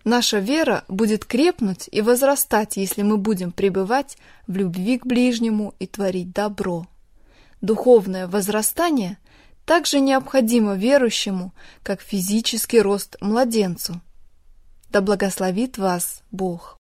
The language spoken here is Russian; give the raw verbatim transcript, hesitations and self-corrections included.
Наша вера будет крепнуть и возрастать, если мы будем пребывать в любви к ближнему и творить добро. Духовное возрастание также необходимо верующему, как физический рост младенцу. Да благословит вас Бог!